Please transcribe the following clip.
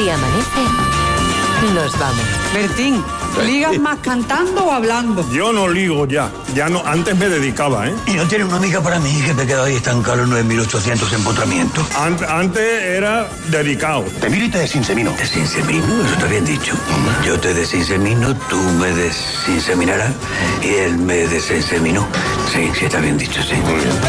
Si amanece, nos vamos. Bertín, ¿ligas más cantando o hablando? Yo no ligo ya no, antes me dedicaba, ¿eh? ¿Y no tiene una amiga para mí que me he quedado ahí estancado en los 9.800 empotramientos? Antes era dedicado. Te miro y te desinsemino. ¿Desinsemino? Eso está bien dicho. Yo te desinsemino, tú me desinseminarás y él me desinseminó. Sí, está bien dicho, sí. Muy bien.